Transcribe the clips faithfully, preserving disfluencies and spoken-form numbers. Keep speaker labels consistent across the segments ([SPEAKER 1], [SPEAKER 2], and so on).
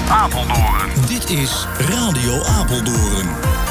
[SPEAKER 1] Apeldoorn.
[SPEAKER 2] Dit is Radio Apeldoorn.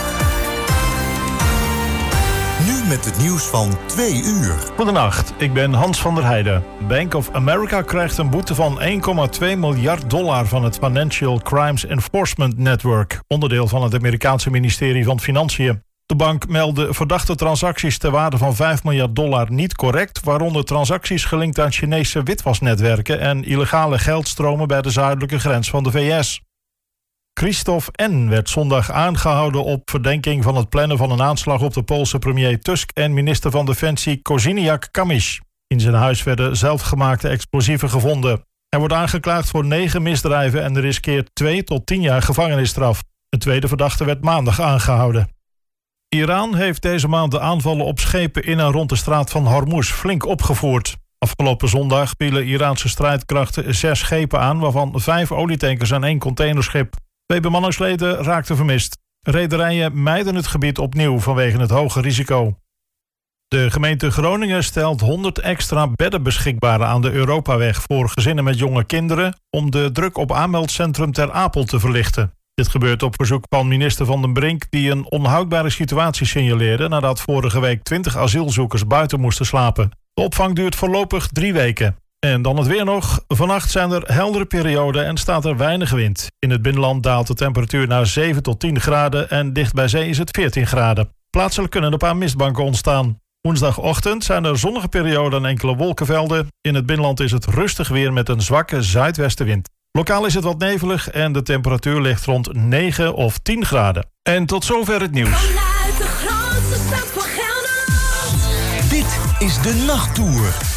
[SPEAKER 2] Nu met het nieuws van twee uur.
[SPEAKER 3] Goedenacht, ik ben Hans van der Heijden. Bank of America krijgt een boete van één komma twee miljard dollar van het Financial Crimes Enforcement Network, onderdeel van het Amerikaanse ministerie van Financiën. De bank meldde verdachte transacties ter waarde van vijf miljard dollar niet correct, waaronder transacties gelinkt aan Chinese witwasnetwerken en illegale geldstromen bij de zuidelijke grens van de V S. Christophe N. werd zondag aangehouden op verdenking van het plannen van een aanslag op de Poolse premier Tusk en minister van Defensie Kosiniak-Kamysz. In zijn huis werden zelfgemaakte explosieven gevonden. Hij wordt aangeklaagd voor negen misdrijven en riskeert twee tot tien jaar gevangenisstraf. Een tweede verdachte werd maandag aangehouden. Iran heeft deze maand de aanvallen op schepen in en rond de straat van Hormuz flink opgevoerd. Afgelopen zondag vielen Iraanse strijdkrachten zes schepen aan, waarvan vijf olietankers en één containerschip. Twee bemanningsleden raakten vermist. Rederijen mijden het gebied opnieuw vanwege het hoge risico. De gemeente Groningen stelt honderd extra bedden beschikbaar aan de Europaweg voor gezinnen met jonge kinderen om de druk op aanmeldcentrum Ter Apel te verlichten. Dit gebeurt op verzoek van minister Van den Brink, die een onhoudbare situatie signaleerde nadat vorige week twintig asielzoekers buiten moesten slapen. De opvang duurt voorlopig drie weken. En dan het weer nog. Vannacht zijn er heldere perioden en staat er weinig wind. In het binnenland daalt de temperatuur naar zeven tot tien graden en dicht bij zee is het veertien graden. Plaatselijk kunnen een paar mistbanken ontstaan. Woensdagochtend zijn er zonnige perioden en enkele wolkenvelden. In het binnenland is het rustig weer met een zwakke zuidwestenwind. Lokaal is het wat nevelig en de temperatuur ligt rond negen of tien graden. En tot zover het nieuws.
[SPEAKER 4] Vanuit de grootste stad van Gelderland.
[SPEAKER 2] Dit is de Nachttour.